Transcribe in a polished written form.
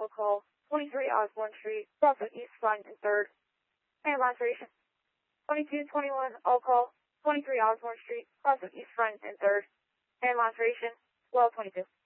medical call, 23 Osborne Street, Brunswick East Front and 3rd. Ambulance station. 2221, all call, 23 Osborne Street, Brunswick East Front and 3rd. Ambulance station, 1222.